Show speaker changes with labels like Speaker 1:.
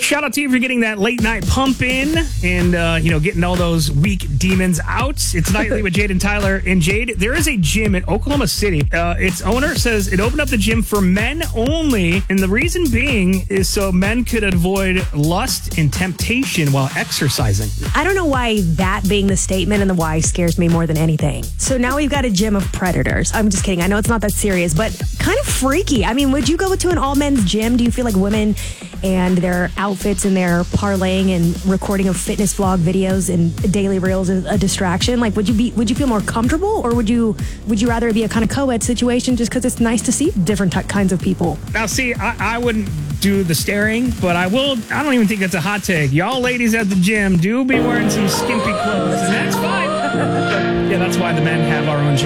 Speaker 1: Shout out to you for getting that late night pump in and, getting all those weak demons out. It's Nightly with Jade and Tyler. And Jade, there is a gym in Oklahoma City. Its owner says it opened up the gym for men only. And the reason being is so men could avoid lust and temptation while exercising.
Speaker 2: I don't know why that being the statement and the why scares me more than anything. So now we've got a gym of predators. I'm just kidding. I know it's not that serious, but kind of freaky. I mean, would you go to an all men's gym? Do you feel like women and their outfits and their parlaying and recording of fitness vlog videos and daily reels is a distraction? Like, would you feel more comfortable, or would you rather it be a kind of co-ed situation just because it's nice to see different kinds of people?
Speaker 1: Now, see, I wouldn't do the staring, but I don't even think that's a hot take. Y'all ladies at the gym do be wearing some skimpy clothes, and that's fine. Yeah, that's why the men have our own gym.